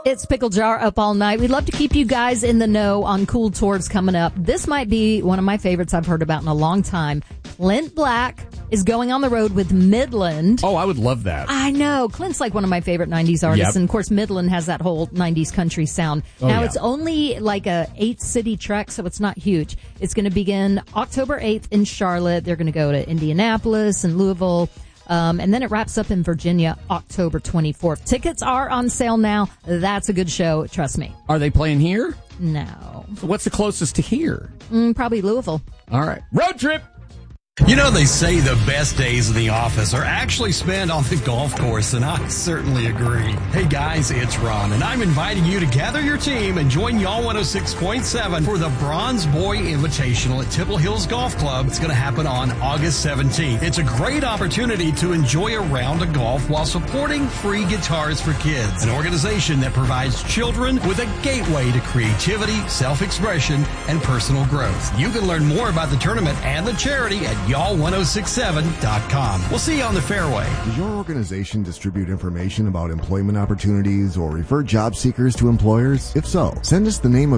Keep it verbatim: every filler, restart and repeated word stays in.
It's Pickle Jar up all night. We'd love to keep you guys in the know on cool tours coming up. This might be one of my favorites I've heard about in a long time. Clint Black is going on the road with Midland. Oh, I would love that. I know. Clint's like one of my favorite nineties artists. Yep. And, of course, Midland has that whole nineties country sound. Oh, now, yeah. it's only like a eight-city trek, so it's not huge. It's going to begin October eighth in Charlotte. They're going to go to Indianapolis and Louisville. Um, and then it wraps up in Virginia October twenty-fourth. Tickets are on sale now. That's a good show. Trust me. Are they playing here? No. So what's the closest to here? Mm, probably Louisville. All right. Road trip. You know, they say the best days in the office are actually spent on the golf course, and I certainly agree. Hey guys, it's Ron, and I'm inviting you to gather your team and join Y'all one oh six point seven for the Bronze Boy Invitational at Tipple Hills Golf Club. It's going to happen on August seventeenth. It's a great opportunity to enjoy a round of golf while supporting Free Guitars for Kids, an organization that provides children with a gateway to creativity, self-expression, and personal growth. You can learn more about the tournament and the charity at y'all one oh six seven dot com. We'll see you on the fairway. Does your organization distribute information about employment opportunities or refer job seekers to employers? If so, send us the name of